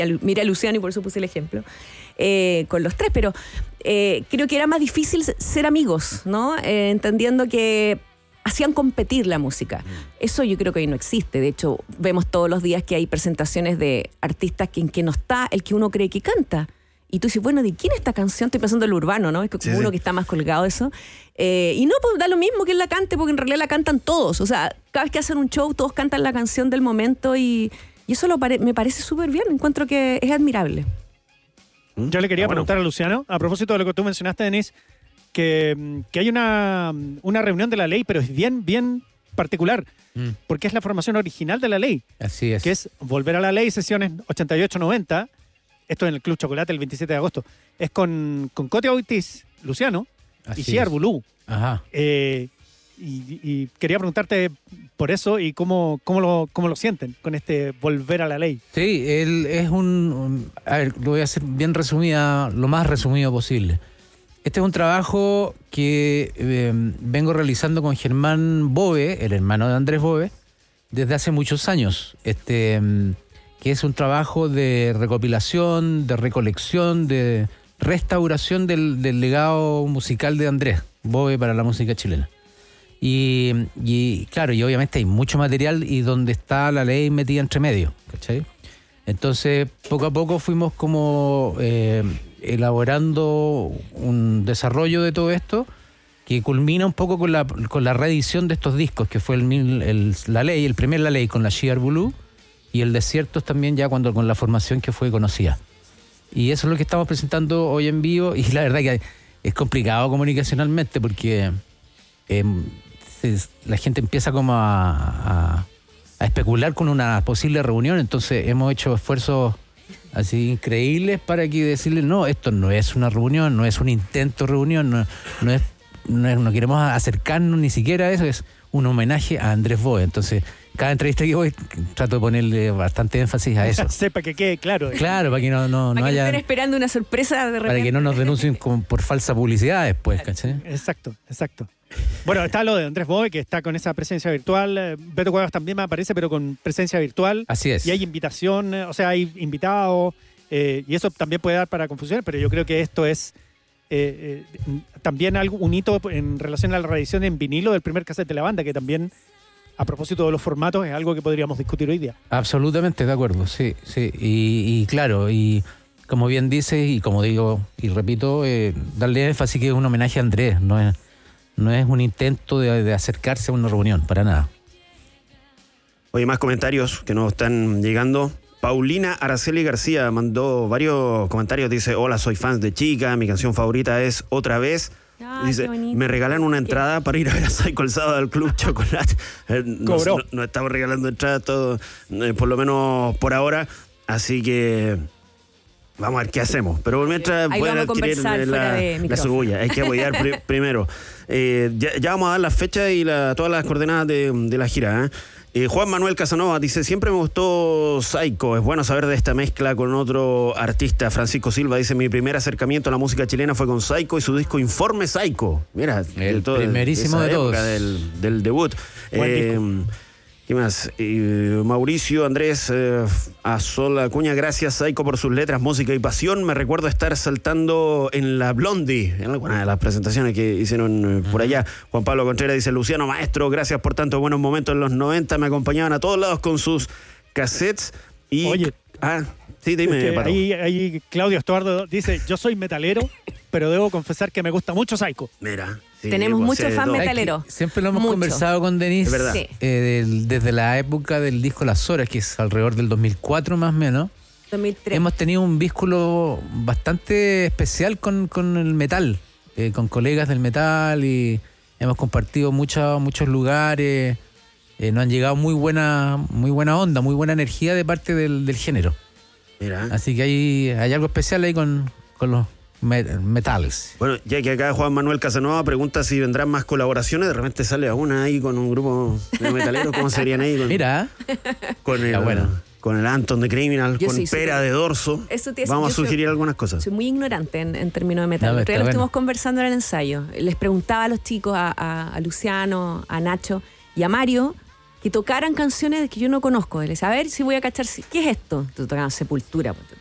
Miré a Luciano y por eso puse el ejemplo, con los tres, pero creo que era más difícil ser amigos, ¿no? Entendiendo que hacían competir la música. Eso yo creo que hoy no existe. De hecho, vemos todos los días que hay presentaciones de artistas en que no está el que uno cree que canta. Y tú dices, bueno, ¿de quién es esta canción? Estoy pensando en lo urbano, ¿no? Es como uno que está más colgado de eso. Y no, pues da lo mismo que él la cante, porque en realidad la cantan todos. O sea, cada vez que hacen un show, todos cantan la canción del momento y eso me parece súper bien. Encuentro que es admirable. Yo le quería preguntar a Luciano, a propósito de lo que tú mencionaste, Denise, que hay una reunión de la ley, pero es bien particular, porque es la formación original de la ley. Así es. Que es volver a la ley, sesiones 88-90. Esto en el Club Chocolate el 27 de agosto. Es con Cotia Oitis, Luciano y Ciar Bulú. Ajá. Y quería preguntarte por eso y cómo lo sienten con este volver a la ley. Sí, él es a ver, lo voy a hacer bien resumida, lo más resumido posible. Este es un trabajo que vengo realizando con Germán Bove, el hermano de Andrés Bove, desde hace muchos años. Que es un trabajo de recopilación, de recolección, de restauración del legado musical de Andrés Bove para la música chilena. Y claro, y obviamente hay mucho material y donde está la ley metida entre medio, ¿cachai? Entonces, poco a poco fuimos como elaborando un desarrollo de todo esto que culmina un poco con la reedición de estos discos, que fue la ley, el primer La Ley con la Ciar Bulú, y el Desiertos también ya con la formación que fue conocida. Y eso es lo que estamos presentando hoy en vivo, y la verdad que es complicado comunicacionalmente porque la gente empieza como a especular con una posible reunión, entonces hemos hecho esfuerzos así increíbles para que decirles, no, esto no es una reunión, no es un intento de reunión, no queremos acercarnos ni siquiera a eso, es un homenaje a Andrés Bove. Entonces, cada entrevista que voy trato de ponerle bastante énfasis a eso. Sepa que quede claro. Claro, para que no para que haya... estén esperando una sorpresa de repente. Para que no nos denuncien por falsa publicidad después, ¿cachai? Exacto. Bueno, está lo de Andrés Bove, que está con esa presencia virtual. Beto Cuevas también me aparece, pero con presencia virtual. Así es. Y hay invitación, o sea, hay invitados, y eso también puede dar para confusión, pero yo creo que esto es también un hito en relación a la reedición en vinilo del primer cassette de la banda, que también, a propósito de los formatos, es algo que podríamos discutir hoy día. Absolutamente de acuerdo, sí. Y claro, y como bien dices, y como digo y repito, darle énfasis que es un homenaje a Andrés, no es un intento de acercarse a una reunión, para nada. Oye, más comentarios que nos están llegando. Paulina Araceli García mandó varios comentarios. Dice, hola, soy fan de Chica, mi canción favorita es Otra Vez. Dice, me regalan una entrada para ir a ver a Psycho el sábado al Club Chocolate. No estamos regalando entradas todo, por lo menos por ahora. Así que vamos a ver qué hacemos. Pero mientras pueden adquirir la cebolla. Hay que apoyar primero. Ya vamos a dar las fechas y todas las coordenadas de la gira, Juan Manuel Casanova dice, siempre me gustó Psycho, es bueno saber de esta mezcla con otro artista. Francisco Silva dice, mi primer acercamiento a la música chilena fue con Psycho y su disco Informe Psycho. Mira, el primerísimo de todos. Del debut. ¿Qué más? Mauricio Andrés Azola Acuña, gracias Psycho por sus letras, música y pasión. Me recuerdo estar saltando en la Blondie, en alguna de las presentaciones que hicieron por allá. Juan Pablo Contreras dice, Luciano Maestro, gracias por tantos buenos momentos en los 90. Me acompañaban a todos lados con sus cassettes. Y... Oye. Sí, dime, Pato. Ahí Claudio Estuardo dice, yo soy metalero, pero debo confesar que me gusta mucho Psycho. Mira. Sí, tenemos muchos fans metaleros. Siempre lo hemos conversado con Denise. Es verdad. Sí. Desde la época del disco Las Horas, que es alrededor del 2004 más o menos. 2003. Hemos tenido un vínculo bastante especial con el metal, con colegas del metal, y hemos compartido muchos lugares. Nos han llegado muy buena onda, muy buena energía de parte del género. Mira. Así que hay algo especial ahí con los metales. Bueno, ya que acá Juan Manuel Casanova pregunta si vendrán más colaboraciones, de repente sale a una ahí con un grupo de metaleros, ¿cómo serían ahí? Mira. Con el Anton de Criminal, con Pera de Dorso. Vamos a sugerir algunas cosas. Soy muy ignorante en términos de metal. Lo estuvimos conversando en el ensayo. Les preguntaba a los chicos, a Luciano, a Nacho y a Mario, que tocaran canciones que yo no conozco. Él decía, a ver si voy a cachar, ¿qué es esto? Tocaban Sepultura.